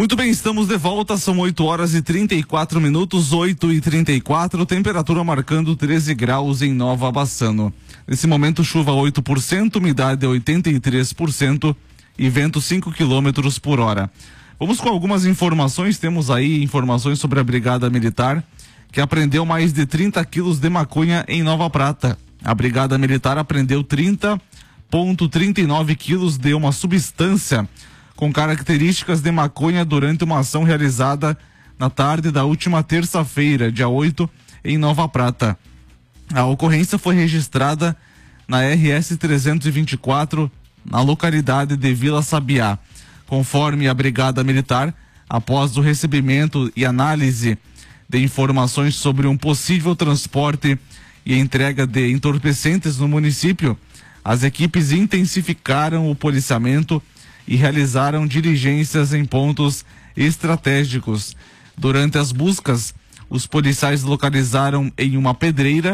Muito bem, estamos de volta, são 8h34, 8h34, temperatura marcando 13 graus em Nova Bassano. Nesse momento, chuva 8%, umidade 83% e vento 5 km por hora. Vamos com algumas informações, temos aí informações sobre a Brigada Militar, que apreendeu mais de 30 quilos de maconha em Nova Prata. A Brigada Militar apreendeu 30,39 quilos de uma substância com características de maconha durante uma ação realizada na tarde da última terça-feira, dia 8, em Nova Prata. A ocorrência foi registrada na RS 324, na localidade de Vila Sabiá. Conforme a Brigada Militar, após o recebimento e análise de informações sobre um possível transporte e entrega de entorpecentes no município, as equipes intensificaram o policiamento e realizaram diligências em pontos estratégicos. Durante as buscas, os policiais localizaram em uma pedreira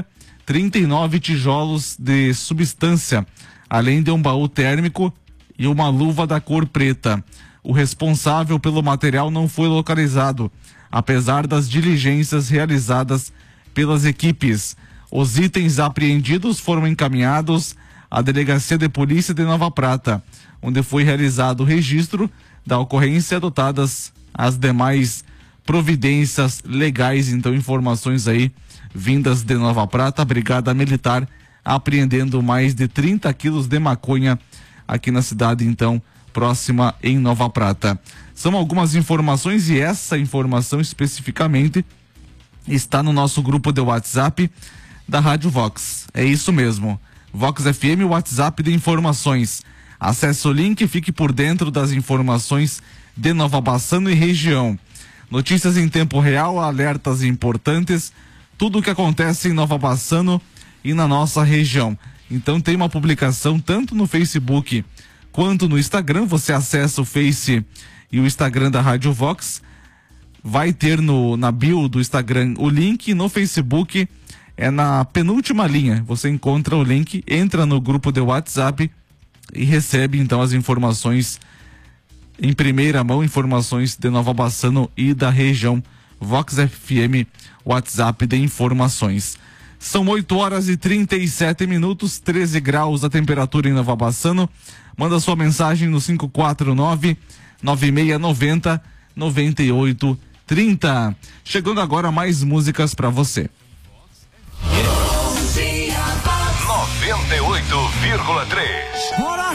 39 tijolos de substância, além de um baú térmico e uma luva da cor preta. O responsável pelo material não foi localizado, apesar das diligências realizadas pelas equipes. Os itens apreendidos foram encaminhados à Delegacia de Polícia de Nova Prata, onde foi realizado o registro da ocorrência e adotadas as demais providências legais. Então, informações aí vindas de Nova Prata, a Brigada Militar apreendendo mais de 30 quilos de maconha aqui na cidade, então, próxima em Nova Prata. São algumas informações e essa informação especificamente está no nosso grupo de WhatsApp da Rádio Vox. É isso mesmo. Vox FM, WhatsApp de informações. Acesse o link e fique por dentro das informações de Nova Bassano e região. Notícias em tempo real, alertas importantes, tudo o que acontece em Nova Bassano e na nossa região. Então tem uma publicação tanto no Facebook quanto no Instagram. Você acessa o Face e o Instagram da Rádio Vox. Vai ter na bio do Instagram o link, no Facebook é na penúltima linha. Você encontra o link, entra no grupo de WhatsApp e recebe então as informações em primeira mão, informações de Nova Bassano e da região. Vox FM, WhatsApp de informações. São 8h37, 13 graus a temperatura em Nova Bassano. Manda sua mensagem no 549-9690-9830. Chegando agora mais músicas para você. 98,3.